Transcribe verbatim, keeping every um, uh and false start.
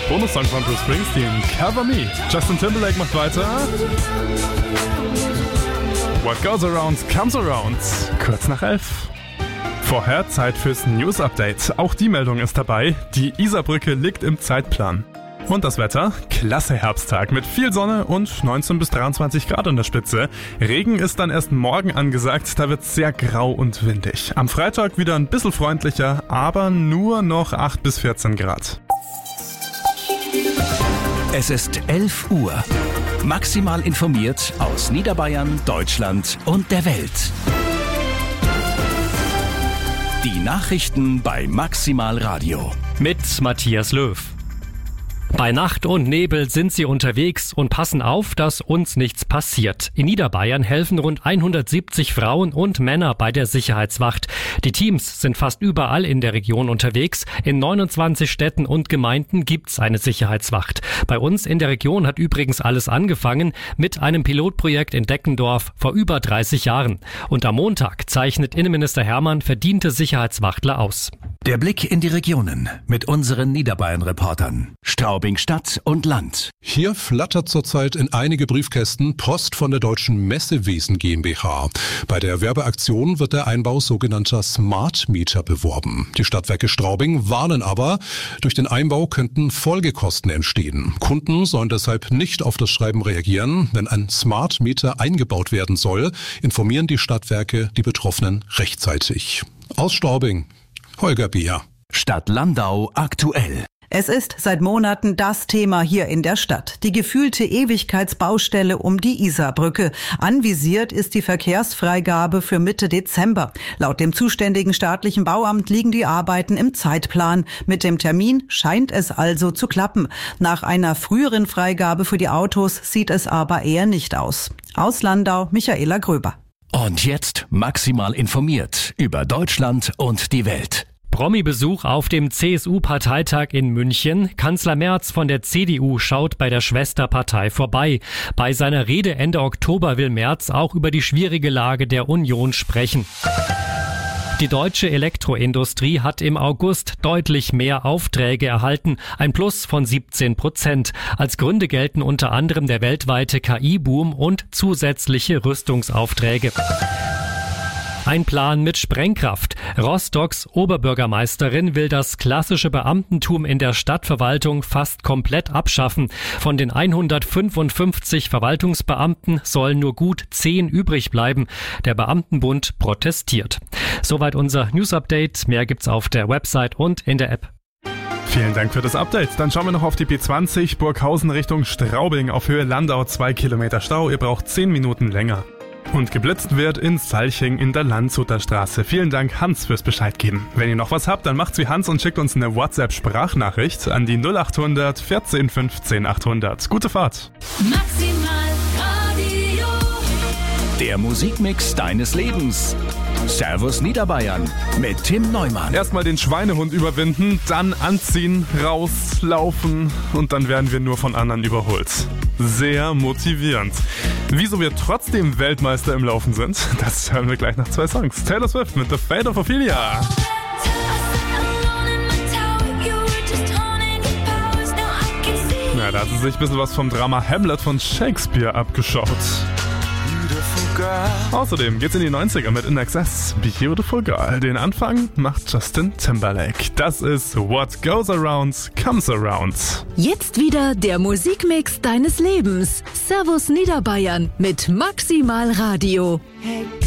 Bonussong von Bruce Springsteen, Cover Me. Justin Timberlake macht weiter. What goes around, comes around. Kurz nach elf. Vorher Zeit fürs News-Update. Auch die Meldung ist dabei. Die Isarbrücke liegt im Zeitplan. Und das Wetter? Klasse Herbsttag mit viel Sonne und neunzehn bis dreiundzwanzig Grad an der Spitze. Regen ist dann erst morgen angesagt, da wird es sehr grau und windig. Am Freitag wieder ein bisschen freundlicher, aber nur noch acht bis vierzehn Grad. Es ist elf Uhr. Maximal informiert aus Niederbayern, Deutschland und der Welt. Die Nachrichten bei Maximal Radio. Mit Matthias Löw. Bei Nacht und Nebel sind sie unterwegs und passen auf, dass uns nichts passiert. In Niederbayern helfen rund hundertsiebzig Frauen und Männer bei der Sicherheitswacht. Die Teams sind fast überall in der Region unterwegs. In neunundzwanzig Städten und Gemeinden gibt's eine Sicherheitswacht. Bei uns in der Region hat übrigens alles angefangen mit einem Pilotprojekt in Deckendorf vor über dreißig Jahren. Und am Montag zeichnet Innenminister Hermann verdiente Sicherheitswachtler aus. Der Blick in die Regionen mit unseren Niederbayern-Reportern. Straubing Stadt und Land. Hier flattert zurzeit in einige Briefkästen Post von der Deutschen Messewesen GmbH. Bei der Werbeaktion wird der Einbau sogenannter Smart Meter beworben. Die Stadtwerke Straubing warnen aber, durch den Einbau könnten Folgekosten entstehen. Kunden sollen deshalb nicht auf das Schreiben reagieren. Wenn ein Smart Meter eingebaut werden soll, informieren die Stadtwerke die Betroffenen rechtzeitig. Aus Straubing, Holger Bier. Stadt Landau aktuell. Es ist seit Monaten das Thema hier in der Stadt. Die gefühlte Ewigkeitsbaustelle um die Isarbrücke. Anvisiert ist die Verkehrsfreigabe für Mitte Dezember. Laut dem zuständigen staatlichen Bauamt liegen die Arbeiten im Zeitplan. Mit dem Termin scheint es also zu klappen. Nach einer früheren Freigabe für die Autos sieht es aber eher nicht aus. Aus Landau, Michaela Gröber. Und jetzt maximal informiert über Deutschland und die Welt. Promi-Besuch auf dem C S U-Parteitag in München. Kanzler Merz von der C D U schaut bei der Schwesterpartei vorbei. Bei seiner Rede Ende Oktober will Merz auch über die schwierige Lage der Union sprechen. Die deutsche Elektroindustrie hat im August deutlich mehr Aufträge erhalten, ein Plus von siebzehn Prozent. Als Gründe gelten unter anderem der weltweite K I-Boom und zusätzliche Rüstungsaufträge. Ein Plan mit Sprengkraft. Rostocks Oberbürgermeisterin will das klassische Beamtentum in der Stadtverwaltung fast komplett abschaffen. Von den hundertfünfundfünfzig Verwaltungsbeamten sollen nur gut zehn übrig bleiben. Der Beamtenbund protestiert. Soweit unser News-Update. Mehr gibt's auf der Website und in der App. Vielen Dank für das Update. Dann schauen wir noch auf die B zwanzig, Burghausen Richtung Straubing auf Höhe Landau, zwei Kilometer Stau. Ihr braucht zehn Minuten länger. Und geblitzt wird in Salching in der Landshuter Straße. Vielen Dank, Hans, fürs Bescheid geben. Wenn ihr noch was habt, dann macht's wie Hans und schickt uns eine WhatsApp-Sprachnachricht an die null acht hundert vierzehn fünfzehn achthundert. Gute Fahrt. Maximal Radio. Der Musikmix deines Lebens. Servus Niederbayern mit Tim Neumann. Erstmal den Schweinehund überwinden, dann anziehen, rauslaufen und dann werden wir nur von anderen überholt. Sehr motivierend. Wieso wir trotzdem Weltmeister im Laufen sind, das hören wir gleich nach zwei Songs. Taylor Swift mit The Fate of Ophelia. Ja, da hat sie sich ein bisschen was vom Drama Hamlet von Shakespeare abgeschaut. Außerdem geht's in die neunziger mit In Excess, Beautiful Girl. Den Anfang macht Justin Timberlake. Das ist What Goes Around, Comes Around. Jetzt wieder der Musikmix deines Lebens. Servus Niederbayern mit Maximal Radio.